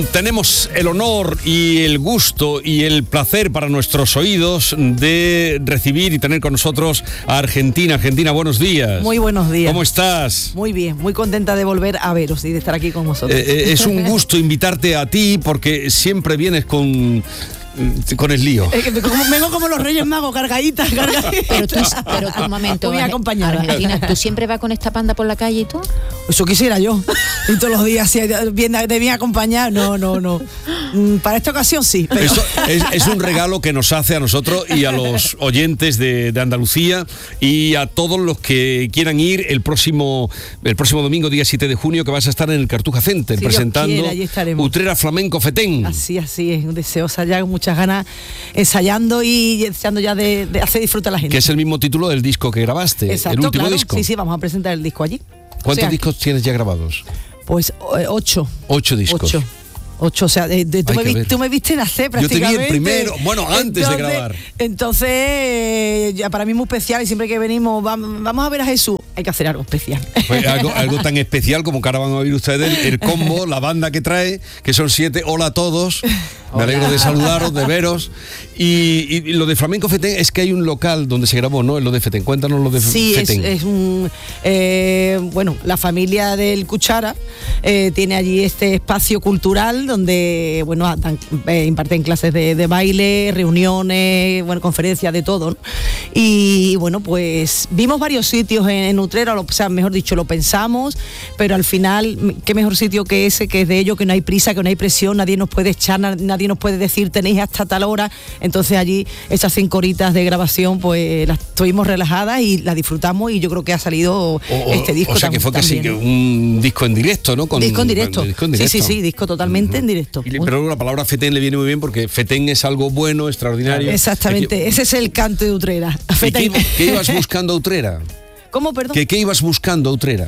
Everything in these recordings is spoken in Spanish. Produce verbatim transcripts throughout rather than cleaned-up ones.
Tenemos el honor y el gusto y el placer para nuestros oídos de recibir y tener con nosotros a Argentina. Argentina, buenos días. Muy buenos días. ¿Cómo estás? Muy bien, muy contenta de volver a veros y de estar aquí con vosotros. Eh, eh, es un gusto invitarte a ti porque siempre vienes con... con el lío. Eh, como, vengo como los Reyes Magos, cargadita, cargadita. Pero tú, pero tú, un momento. Muy acompañada. Argentina, ¿tú siempre vas con esta panda por la calle y tú? Eso quisiera yo. Y todos los días, si bien, de bien acompañada, no, no, no. Para esta ocasión sí. Pero... Eso es, es un regalo que nos hace a nosotros y a los oyentes de, de Andalucía y a todos los que quieran ir el próximo, el próximo domingo, día siete de junio, que vas a estar en el Cartuja Center, si presentando quiere, Utrera Flamenco Fetén. Así, así es. Deseosa ya, muchas ganas, ensayando y deseando ya de, de hacer disfrutar a la gente. Que es el mismo título del disco que grabaste. Exacto, el último claro. disco. Sí, sí, vamos a presentar el disco allí. ¿Cuántos o sea, discos tienes ya grabados? Pues eh, ocho. Ocho discos. Ocho. Ocho, o sea, de, de, tú, me vi, tú me viste nacer prácticamente. Yo te vi el primero, bueno, antes entonces, de grabar. Entonces, eh, ya para mí es muy especial y siempre que venimos, vamos, vamos a ver a Jesús, hay que hacer algo especial. Pues algo, algo tan especial como que ahora van a oír ustedes el, el combo, la banda que trae, que son siete. Hola a todos, me alegro de saludaros, de veros. Y, y lo de Flamenco Fetén es que hay un local donde se grabó, ¿no? En lo de Fetén, cuéntanos lo de sí, Fetén. Sí, es, es un... Eh, bueno, la familia del Cuchara eh, tiene allí este espacio cultural donde, bueno, dan, eh, imparten clases de, de baile, reuniones, bueno, conferencias, de todo, ¿no? Y bueno, pues vimos varios sitios en, en Utrera, o sea, mejor dicho, lo pensamos, pero al final, qué mejor sitio que ese, que es de ello, que no hay prisa, que no hay presión, nadie nos puede echar, nadie nos puede decir tenéis hasta tal hora. Entonces allí esas cinco horitas de grabación pues las estuvimos relajadas y las disfrutamos y yo creo que ha salido o, este disco. O sea que fue casi que un disco en directo, ¿no? Con, disco en directo. Con, disco en directo. Sí, sí, sí, disco totalmente uh-huh. en directo. Y, pero la palabra Fetén le viene muy bien porque Fetén es algo bueno, extraordinario. Exactamente, Aquí... ese es el canto de Utrera. ¿Qué, ¿Qué ibas buscando a Utrera? ¿Cómo, perdón? ¿Qué, qué ibas buscando a Utrera?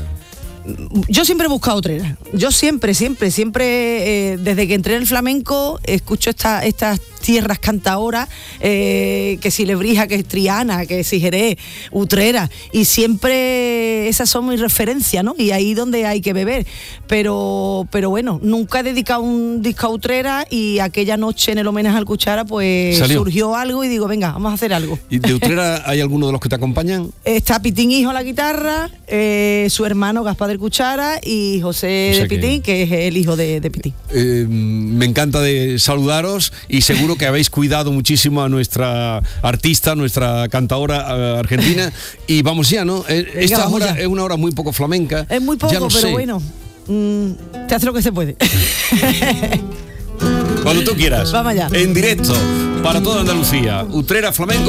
Yo siempre he buscado Utrera. Yo siempre, siempre, siempre, eh, desde que entré en el flamenco, escucho esta, estas tierras cantaoras, eh, que si Lebrija, que es Triana, que si Jerez, Utrera, y siempre esas son mis referencias, ¿no? Y ahí donde hay que beber. Pero, pero bueno, nunca he dedicado un disco a Utrera y aquella noche en el homenaje al Cuchara, pues ¿salió? Surgió algo y digo, venga, vamos a hacer algo. ¿Y de Utrera hay alguno de los que te acompañan? Está Pitín Hijo a la guitarra, eh, su hermano Gaspar del Cuchara y José o sea de Pitín, que... que es el hijo de, de Pitín. Eh, me encanta de saludaros y seguro que habéis cuidado muchísimo a nuestra artista, a nuestra cantadora uh, argentina. Y vamos ya, ¿no? Venga, Esta hora ya. Es una hora muy poco flamenca. Es muy poco, pero sé. bueno, mmm, te hace lo que se puede. Cuando tú quieras. Vamos allá. En directo, para toda Andalucía. Utrera Flamenco.